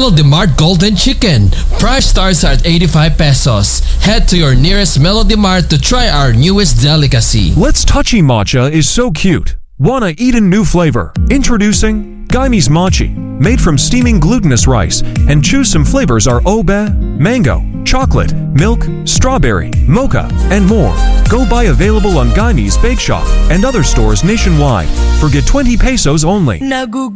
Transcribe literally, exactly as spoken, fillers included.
Melody Mart Golden Chicken. Price starts at eighty-five pesos. Head to your nearest Melody Mart to try our newest delicacy. Let's Touchy Matcha is so cute. Wanna eat a new flavor? Introducing Gaime's Mochi. Made from steaming glutinous rice, and choose some flavors are obe, mango, chocolate, milk, strawberry, mocha, and more. Go buy available on Gaime's Bake Shop and other stores nationwide for get twenty pesos only. Nagugu